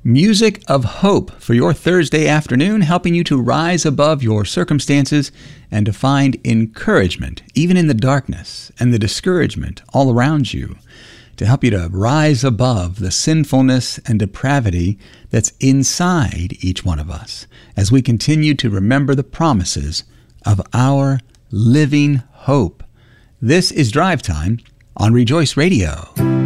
Music of hope for your Thursday afternoon, helping you to rise above your circumstances and to find encouragement, even in the darkness and the discouragement all around you, to help you to rise above the sinfulness and depravity that's inside each one of us as we continue to remember the promises of our living hope. This is Drive Time on Rejoice Radio.